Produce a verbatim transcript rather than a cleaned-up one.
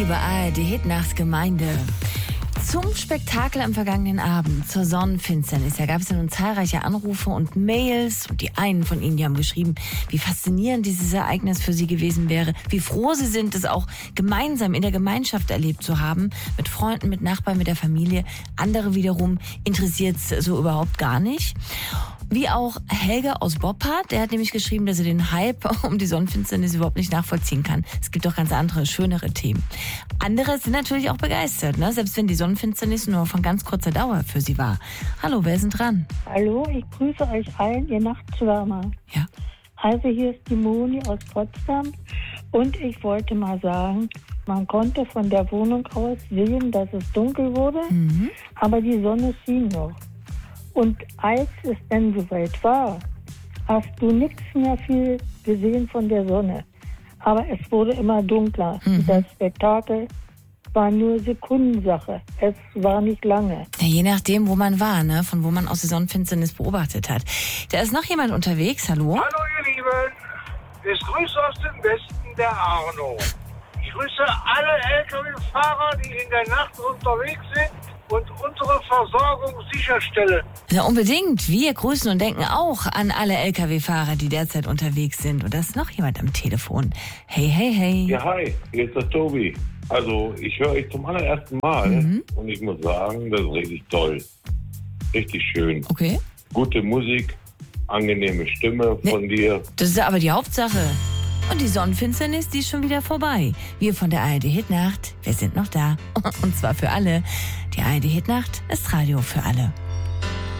liebe A R D-Hitnacht-Gemeinde. Zum Spektakel am vergangenen Abend, zur Sonnenfinsternis, da gab es ja nun zahlreiche Anrufe und Mails. Und die einen von ihnen, die haben geschrieben, wie faszinierend dieses Ereignis für sie gewesen wäre, wie froh sie sind, es auch gemeinsam in der Gemeinschaft erlebt zu haben, mit Freunden, mit Nachbarn, mit der Familie. Andere wiederum interessiert es so überhaupt gar nicht. Wie auch Helge aus Boppard, der hat nämlich geschrieben, dass er den Hype um die Sonnenfinsternis überhaupt nicht nachvollziehen kann. Es gibt doch ganz andere, schönere Themen. Andere sind natürlich auch begeistert, ne? Selbst wenn die Sonnenfinsternis nur von ganz kurzer Dauer für sie war. Hallo, wer sind dran? Hallo, ich grüße euch allen, ihr Nachtschwärmer. Ja. Also hier ist die Moni aus Potsdam und ich wollte mal sagen, man konnte von der Wohnung aus sehen, dass es dunkel wurde, mhm. aber die Sonne schien noch. Und als es dann soweit war, hast du nichts mehr viel gesehen von der Sonne. Aber es wurde immer dunkler. Mhm. Das Spektakel war nur Sekundensache. Es war nicht lange. Ja, je nachdem, wo man war, ne? Von wo man aus der Sonnenfinsternis beobachtet hat. Da ist noch jemand unterwegs, hallo? Hallo ihr Lieben, ich grüße aus dem Westen, der Arno. Ich grüße alle L K W-Fahrer, die in der Nacht unterwegs sind und unsere Versorgung sicherstellen. Ja, unbedingt. Wir grüßen und denken auch an alle L K W-Fahrer, die derzeit unterwegs sind. Und da ist noch jemand am Telefon. Hey, hey, hey. Ja, hi, hier ist der Tobi. Also, ich höre euch zum allerersten Mal mhm. und ich muss sagen, das ist richtig toll. Richtig schön. Okay. Gute Musik, angenehme Stimme von nee, dir. Das ist aber die Hauptsache. Und die Sonnenfinsternis, die ist schon wieder vorbei. Wir von der A R D-Hitnacht, wir sind noch da. Und zwar für alle. Die A R D-Hitnacht ist Radio für alle.